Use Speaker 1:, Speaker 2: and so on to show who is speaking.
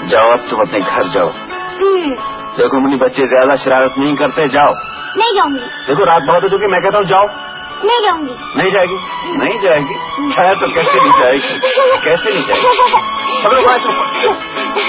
Speaker 1: जाओ अब तुम अपने घर जाओ। देखो मुन्नी, बच्चे ज्यादा शरारत नहीं करते, जाओ।
Speaker 2: नहीं जाऊंगी।
Speaker 1: देखो रात बहुत हो चुकी, मैं कहता हूँ जाओ।
Speaker 2: नहीं जाऊंगी।
Speaker 1: नहीं जाएगी? नहीं जाएगी? तो कैसे नहीं जाएगी? कैसे नहीं जाएगी? सब लोग